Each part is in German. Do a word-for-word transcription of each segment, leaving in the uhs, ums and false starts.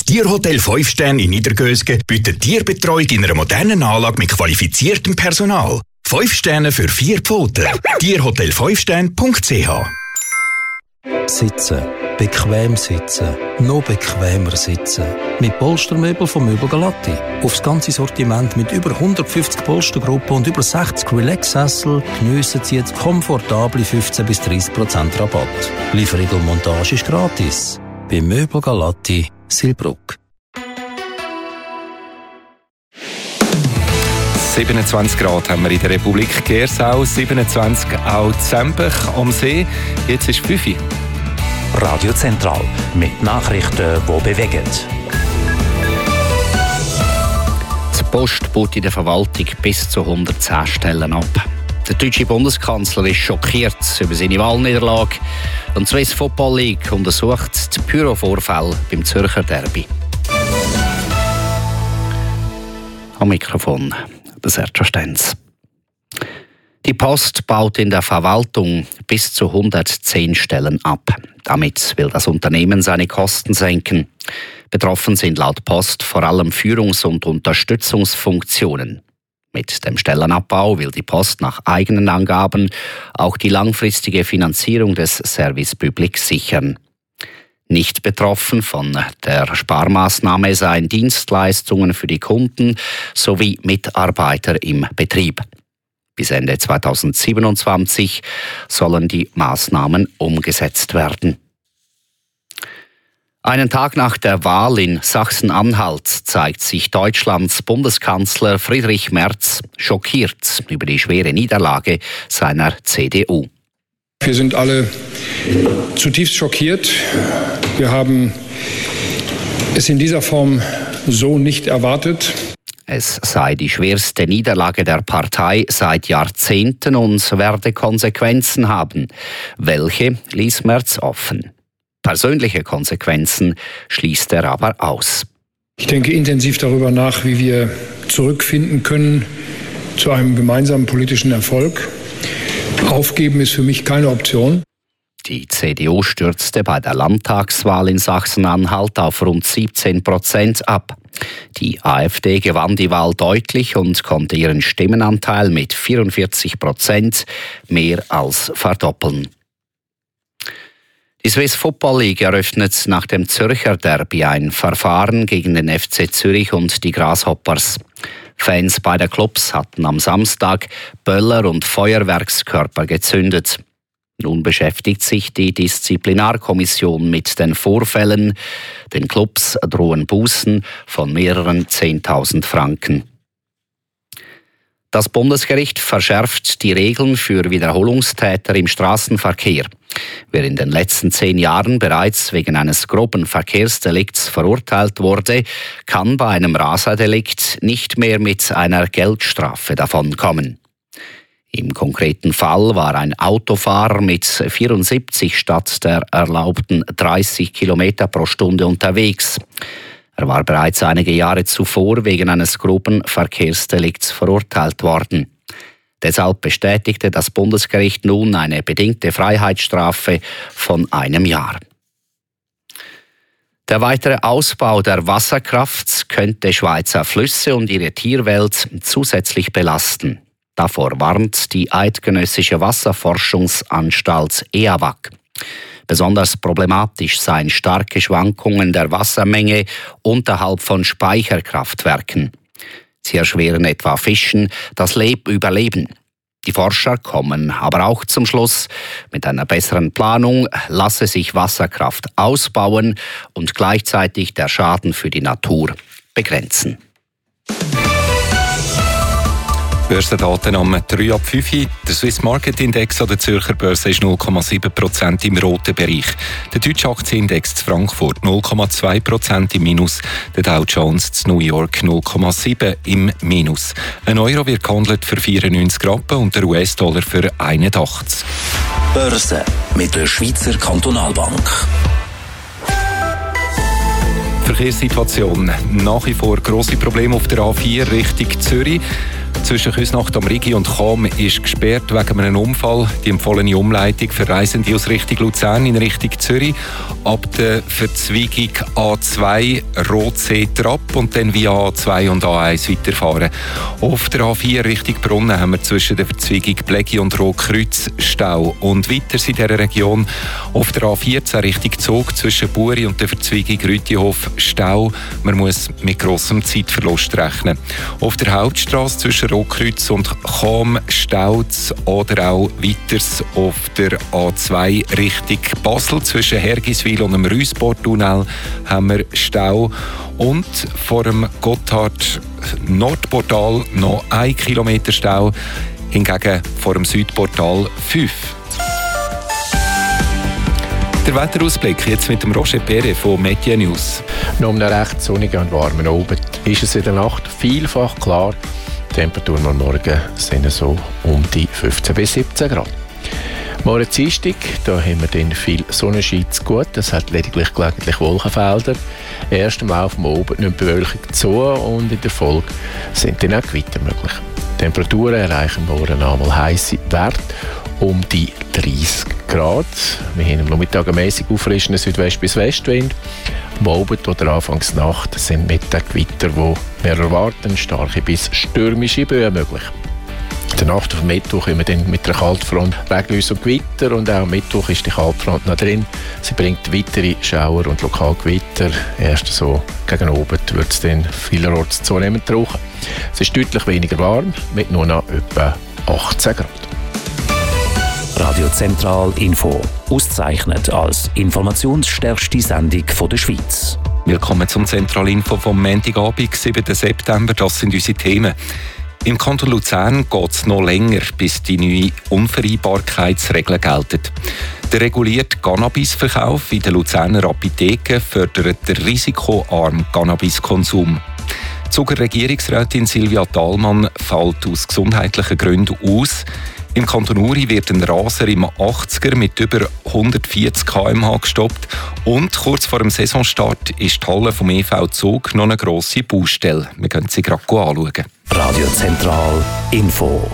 Das Tierhotel fünf Sterne in Niedergösgen bietet Tierbetreuung in einer modernen Anlage mit qualifiziertem Personal. fünf Sterne für vier Pfoten. tierhotel fünf sterne punkt c h. Sitzen. Bequem sitzen. Noch bequemer sitzen. Mit Polstermöbel von Möbel Galatti. Aufs ganze Sortiment mit über hundertfünfzig Polstergruppen und über sechzig Relax-Sessel geniessen Sie jetzt komfortable fünfzehn bis dreißig Prozent Rabatt. Lieferung und Montage ist gratis. Bei Möbel Galatti Silbruck. siebenundzwanzig Grad haben wir in der Republik Gersau, siebenundzwanzig auch Zembach am See. Jetzt ist fünf Uhr. Radio Zentral mit Nachrichten, die bewegen. Die Post baut in der Verwaltung bis zu hundertzehn Stellen ab. Der deutsche Bundeskanzler ist schockiert über seine Wahlniederlage und die Swiss Football League untersucht die Pyro-Vorfälle beim Zürcher Derby. Am Mikrofon der Sergio Stenz. Die Post baut in der Verwaltung bis zu hundertzehn Stellen ab. Damit will das Unternehmen seine Kosten senken. Betroffen sind laut Post vor allem Führungs- und Unterstützungsfunktionen. Mit dem Stellenabbau will die Post nach eigenen Angaben auch die langfristige Finanzierung des Service Public sichern. Nicht betroffen von der Sparmaßnahme seien Dienstleistungen für die Kunden sowie Mitarbeiter im Betrieb. Bis Ende zweitausendsiebenundzwanzig sollen die Maßnahmen umgesetzt werden. Einen Tag nach der Wahl in Sachsen-Anhalt zeigt sich Deutschlands Bundeskanzler Friedrich Merz schockiert über die schwere Niederlage seiner C D U. Wir sind alle zutiefst schockiert. Wir haben es in dieser Form so nicht erwartet. Es sei die schwerste Niederlage der Partei seit Jahrzehnten und werde Konsequenzen haben. Welche ließ Merz offen. Persönliche Konsequenzen schließt er aber aus. Ich denke intensiv darüber nach, wie wir zurückfinden können zu einem gemeinsamen politischen Erfolg. Aufgeben ist für mich keine Option. Die C D U stürzte bei der Landtagswahl in Sachsen-Anhalt auf rund siebzehn Prozent ab. Die AfD gewann die Wahl deutlich und konnte ihren Stimmenanteil mit vierundvierzig Prozent mehr als verdoppeln. Die Swiss Football League eröffnet nach dem Zürcher Derby ein Verfahren gegen den F C Zürich und die Grasshoppers. Fans beider Clubs hatten am Samstag Böller und Feuerwerkskörper gezündet. Nun beschäftigt sich die Disziplinarkommission mit den Vorfällen. Den Clubs drohen Bußen von mehreren zehntausend Franken. Das Bundesgericht verschärft die Regeln für Wiederholungstäter im Straßenverkehr. Wer in den letzten zehn Jahren bereits wegen eines groben Verkehrsdelikts verurteilt wurde, kann bei einem Raserdelikt nicht mehr mit einer Geldstrafe davonkommen. Im konkreten Fall war ein Autofahrer mit vierundsiebzig statt der erlaubten dreißig Kilometer pro Stunde unterwegs. Er war bereits einige Jahre zuvor wegen eines groben Verkehrsdelikts verurteilt worden. Deshalb bestätigte das Bundesgericht nun eine bedingte Freiheitsstrafe von einem Jahr. Der weitere Ausbau der Wasserkraft könnte Schweizer Flüsse und ihre Tierwelt zusätzlich belasten. Davor warnt die Eidgenössische Wasserforschungsanstalt E A W A C. Besonders problematisch seien starke Schwankungen der Wassermenge unterhalb von Speicherkraftwerken. Sie erschweren etwa Fischen das Überleben. Die Forscher kommen aber auch zum Schluss, mit einer besseren Planung lasse sich Wasserkraft ausbauen und gleichzeitig der Schaden für die Natur begrenzen. Börsendaten am drei ab fünf. Der Swiss Market Index an der Zürcher Börse ist null Komma sieben Prozent im roten Bereich. Der deutsche Aktienindex zu Frankfurt null Komma zwei Prozent im Minus. Der Dow Jones zu New York null Komma sieben im Minus. Ein Euro wird gehandelt für vierundneunzig Rappen und der U S-Dollar für einundachtzig. Börse mit der Schweizer Kantonalbank. Verkehrssituation. Nach wie vor grosse Probleme auf der A vier Richtung Zürich. Zwischen Küsnacht am Rigi und Cham ist gesperrt wegen einem Unfall. Die empfohlene Umleitung für Reisende aus Richtung Luzern in Richtung Zürich. Ab der Verzweigung A zwei Rotsee Trapp und dann via A zwei und A eins weiterfahren. Auf der A vier Richtung Brunnen haben wir zwischen der Verzweigung Blegi und Rotkreuz Stau. Und weiter in dieser Region auf der A vierzehn Richtung Zug zwischen Buri und der Verzweigung Rütihof Stau. Man muss mit grossem Zeitverlust rechnen. Auf der Hauptstrasse zwischen Rotkreuz und Cham staut oder auch weiters auf der A zwei Richtung Basel zwischen Hergiswil und dem Rüssportunnel haben wir Stau und vor dem Gotthard Nordportal noch ein Kilometer Stau, hingegen vor dem Südportal fünf. Der Wetterausblick jetzt mit dem Roger Perret von Media News. Noch um einen recht sonnigen und warmen Abend ist es in der Nacht vielfach klar. Die Temperaturen am Morgen sind so um die fünfzehn bis siebzehn Grad. Morgen Dienstag, da haben wir dann viel Sonnenschein zu gut. Es hat lediglich gelegentlich Wolkenfelder. Erst im Laufe des Abends nimmt die Bewölkung zu und in der Folge sind dann auch Gewitter möglich. Die Temperaturen erreichen morgen einmal heisse Werte um die dreißig Grad. Wir haben am Nachmittag einen mäßig auffrischenden Südwest- bis Westwind. Am Abend oder Anfangs Nacht sind mit den Gewitter, die wir erwarten, starke bis stürmische Böen möglich. In der Nacht auf den Mittwoch haben wir dann mit der Kaltfront Regenlüsse und Gewitter und auch am Mittwoch ist die Kaltfront noch drin. Sie bringt weitere Schauer und Lokalgewitter. Erst so gegen Abend wird es dann vielerorts zunehmend trocken. Es ist deutlich weniger warm, mit nur noch etwa achtzehn Grad. Radio Zentral Info, ausgezeichnet als informationsstärkste Sendung der Schweiz. Willkommen zum Zentralinfo vom Montagabend, siebten September. Das sind unsere Themen. Im Kanton Luzern geht es noch länger, bis die neuen Unvereinbarkeitsregeln gelten. Der regulierte Cannabisverkauf in den Luzerner Apotheken fördert den risikoarmen Cannabiskonsum. Die Zuger Regierungsrätin Silvia Thalmann fällt aus gesundheitlichen Gründen aus. Im Kanton Uri wird ein Raser im achtziger mit über hundertvierzig Kilometer pro Stunde gestoppt und kurz vor dem Saisonstart ist die Halle vom E V Zug noch eine grosse Baustelle. Wir können sie gerade anschauen. Radio Zentral Info.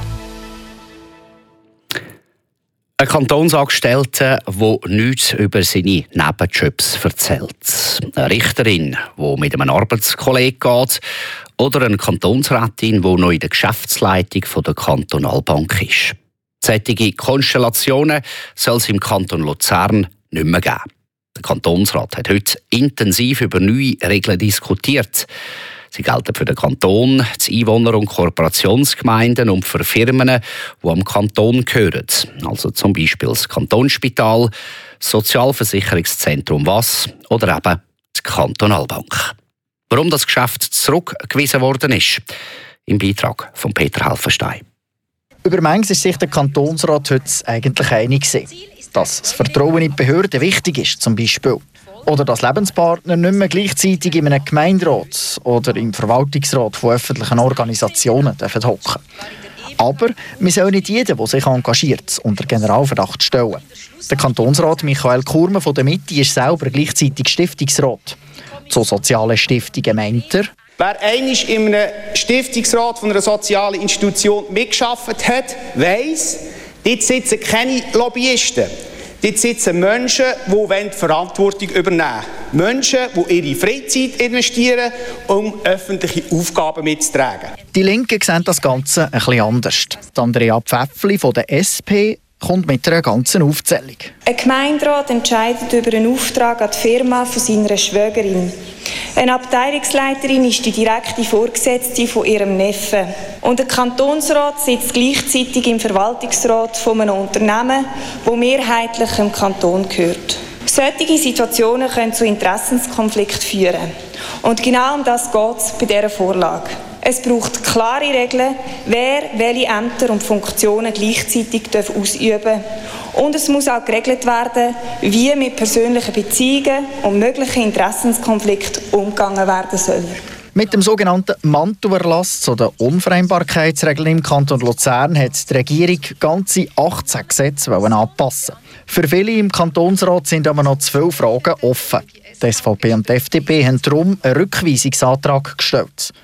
Ein Kantonsangestellter, der nichts über seine Nebenjobs erzählt. Eine Richterin, die mit einem Arbeitskollegen geht. Oder eine Kantonsrätin, die noch in der Geschäftsleitung der Kantonalbank ist. Solche Konstellationen soll es im Kanton Luzern nicht mehr geben. Der Kantonsrat hat heute intensiv über neue Regeln diskutiert. Sie gelten für den Kanton, die Einwohner- und Kooperationsgemeinden und für Firmen, die am Kanton gehören. Also zum Beispiel das Kantonsspital, das Sozialversicherungszentrum W A S oder eben die Kantonalbank. Warum das Geschäft zurückgewiesen worden ist, im Beitrag von Peter Helfenstein. Über manches ist sich der Kantonsrat heute eigentlich einig, dass das Vertrauen in die Behörden wichtig ist, zum Beispiel. Oder dass Lebenspartner nicht mehr gleichzeitig in einem Gemeinderat oder im Verwaltungsrat von öffentlichen Organisationen hocken dürfen. Aber wir sollen nicht jeden, der sich engagiert, unter Generalverdacht stellen. Der Kantonsrat Michael Kurme von der Mitte ist selber gleichzeitig Stiftungsrat. Zu sozialen Stiftungen meint er: Wer einmal in einem Stiftungsrat von einer sozialen Institution mitgearbeitet hat, weiss, dort sitzen keine Lobbyisten. Dort sitzen Menschen, die Verantwortung übernehmen wollen. Menschen, die ihre Freizeit investieren, um öffentliche Aufgaben mitzutragen. Die Linken sehen das Ganze ein bisschen anders. Andrea Pfäffli von der S P kommt mit einer ganzen Aufzählung. Ein Gemeinderat entscheidet über einen Auftrag an die Firma von seiner Schwägerin. Eine Abteilungsleiterin ist die direkte Vorgesetzte von ihrem Neffen. Und der Kantonsrat sitzt gleichzeitig im Verwaltungsrat von einem Unternehmen, das mehrheitlich dem Kanton gehört. Solche Situationen können zu Interessenskonflikten führen. Und genau um das geht es bei dieser Vorlage. Es braucht klare Regeln, wer welche Ämter und Funktionen gleichzeitig ausüben darf. Und es muss auch geregelt werden, wie mit persönlichen Beziehungen und möglichen Interessenskonflikten umgegangen werden soll. Mit dem sogenannten Mantelerlass zu den Unvereinbarkeitsregeln im Kanton Luzern hat die Regierung ganze achtzehn Gesetze anpassen. Für viele im Kantonsrat sind aber noch zwölf Fragen offen. Die S V P und die F D P haben darum einen Rückweisungsantrag gestellt.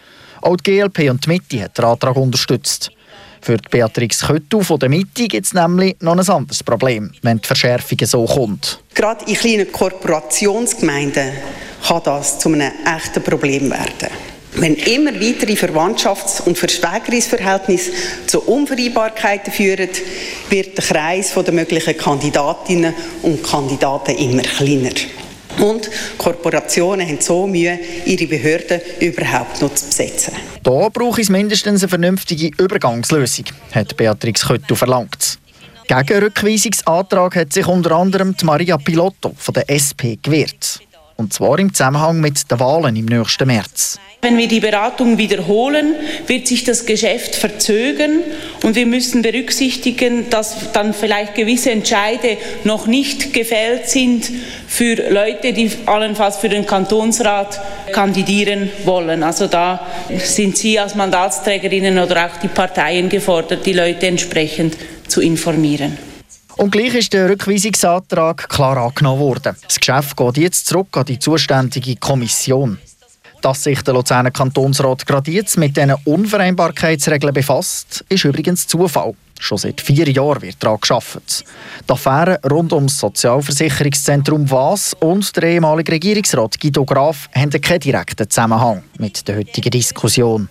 Auch die G L P und die Mitte hat den Antrag unterstützt. Für Beatrix Köttu von der Mitte gibt es nämlich noch ein anderes Problem, wenn die Verschärfung so kommt. Gerade in kleinen Korporationsgemeinden kann das zu einem echten Problem werden. Wenn immer weitere Verwandtschafts- und Verschwägerungsverhältnisse zu Unvereinbarkeiten führen, wird der Kreis der möglichen Kandidatinnen und Kandidaten immer kleiner. Und Korporationen haben so Mühe, ihre Behörden überhaupt noch zu besetzen. Da braucht es mindestens eine vernünftige Übergangslösung, hat Beatrix Köttu verlangt. Gegen den Rückweisungsantrag hat sich unter anderem die Maria Pilotto von der S P gewehrt. Und zwar im Zusammenhang mit den Wahlen im nächsten März. Wenn wir die Beratung wiederholen, wird sich das Geschäft verzögern und wir müssen berücksichtigen, dass dann vielleicht gewisse Entscheide noch nicht gefällt sind für Leute, die allenfalls für den Kantonsrat kandidieren wollen. Also da sind Sie als Mandatsträgerinnen oder auch die Parteien gefordert, die Leute entsprechend zu informieren. Und gleich ist der Rückweisungsantrag klar angenommen worden. Das Geschäft geht jetzt zurück an die zuständige Kommission. Dass sich der Luzerner Kantonsrat gerade jetzt mit diesen Unvereinbarkeitsregeln befasst, ist übrigens Zufall. Schon seit vier Jahren wird daran gearbeitet. Die Affäre rund um das Sozialversicherungszentrum W A S und der ehemalige Regierungsrat Guido Graf haben keinen direkten Zusammenhang mit der heutigen Diskussion.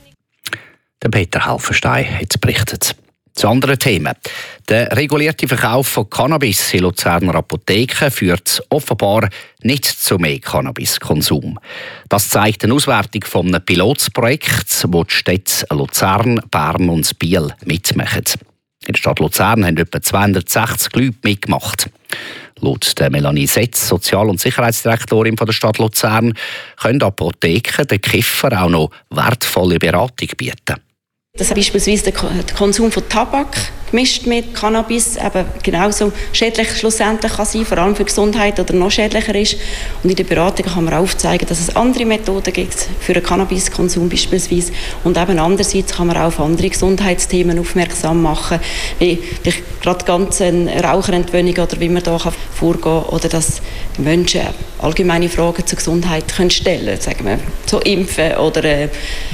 Der Peter Halfenstein hat berichtet. Zu anderen Themen. Der regulierte Verkauf von Cannabis in Luzerner Apotheken führt offenbar nicht zu mehr Cannabiskonsum. Das zeigt eine Auswertung von einem Pilotprojekt, wo die Städte Luzern, Bern und Biel mitmachen. In der Stadt Luzern haben etwa zweihundertsechzig Leute mitgemacht. Laut der Melanie Setz, Sozial- und Sicherheitsdirektorin der Stadt Luzern, können Apotheken den Kiffern auch noch wertvolle Beratung bieten. Dass beispielsweise der Konsum von Tabak gemischt mit Cannabis eben genauso schädlich schlussendlich kann sein, vor allem für die Gesundheit oder noch schädlicher ist. Und in der Beratung kann man aufzeigen, dass es andere Methoden gibt für den Cannabiskonsum beispielsweise. Und eben andererseits kann man auch auf andere Gesundheitsthemen aufmerksam machen, wie gerade ganz eine Raucherentwöhnung oder wie man da vorgehen kann, oder dass Menschen allgemeine Fragen zur Gesundheit können stellen, sagen wir, zu Impfen oder äh,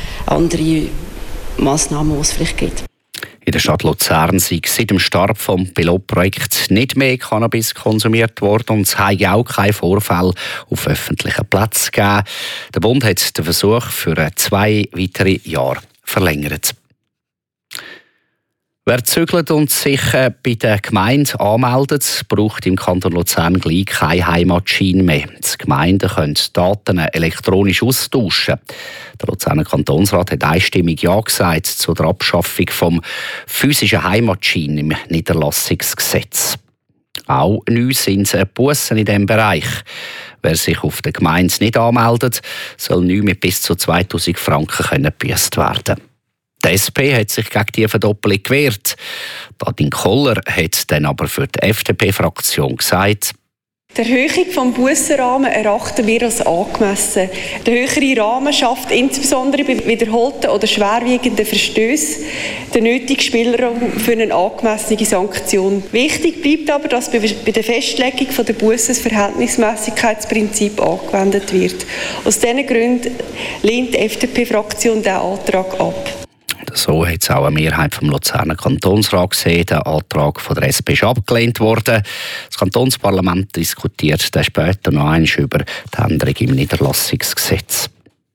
andere Massnahmen, die es vielleicht gibt. In der Stadt Luzern sei seit dem Start des Pilotprojekts nicht mehr Cannabis konsumiert worden und es habe auch keinen Vorfall auf öffentlichen Plätzen gegeben. Der Bund hat den Versuch für zwei weitere Jahre verlängert. Wer zügelt und sich bei der Gemeinde anmeldet, braucht im Kanton Luzern gleich keine Heimatschein mehr. Die Gemeinden können Daten elektronisch austauschen. Der Luzerner Kantonsrat hat einstimmig Ja gesagt zu der Abschaffung des physischen Heimatschein im Niederlassungsgesetz. Auch neu sind Bussen in diesem Bereich. Wer sich auf der Gemeinde nicht anmeldet, soll neu mit bis zu zweitausend Franken gebüßt werden. Die S P hat sich gegen die Verdoppelung gewehrt. Nadine Koller hat dann aber für die F D P-Fraktion gesagt: Die Erhöhung des Bussenrahmens erachten wir als angemessen. Der höhere Rahmen schafft insbesondere bei wiederholten oder schwerwiegenden Verstößen den nötigen Spielraum für eine angemessene Sanktion. Wichtig bleibt aber, dass bei der Festlegung der Bussen das Verhältnismässigkeitsprinzip angewendet wird. Aus diesen Gründen lehnt die F D P-Fraktion diesen Antrag ab. So hat es auch eine Mehrheit vom Luzerner Kantonsrat gesehen. Der Antrag von der S P ist abgelehnt worden. Das Kantonsparlament diskutiert dann später noch einmal über die Änderung im Niederlassungsgesetz.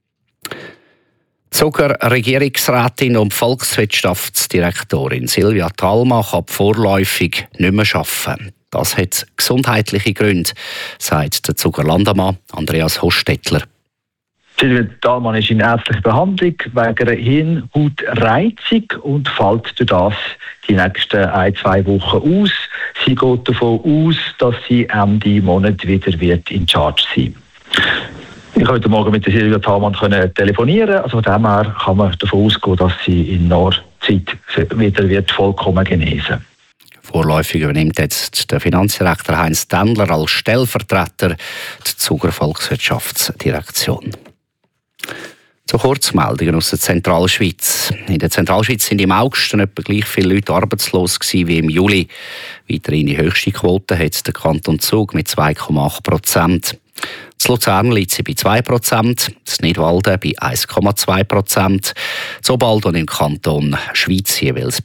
Sogar Regierungsrätin und Volkswirtschaftsdirektorin Silvia Thalma kann vorläufig nicht mehr arbeiten. Das hat gesundheitliche Gründe, sagt der Zuger Landamann Andreas Hostetler. Silvia Thalmann ist in ärztlicher Behandlung wegen einer Hirnhautreizung und fällt durch das die nächsten ein, zwei Wochen aus. Sie geht davon aus, dass sie Ende Monat wieder wird in Charge sein. Ich konnte heute Morgen mit der Silvia Thalmann telefonieren. Also von dem her kann man davon ausgehen, dass sie in naher Zeit wieder wird vollkommen genesen. Vorläufig übernimmt jetzt der Finanzdirektor Heinz Tendler als Stellvertreter die Zuger Volkswirtschaftsdirektion. Zu Kurzmeldungen aus der Zentralschweiz. In der Zentralschweiz sind im August etwa gleich viele Leute arbeitslos gewesen wie im Juli. Weiterhin die höchste Quote hat der Kanton Zug mit zwei Komma acht Prozent. In Luzern liegt sie bei zwei Prozent, in Nidwalden bei eins Komma zwei Prozent, in Obwalden und im Kanton Schwyz jeweils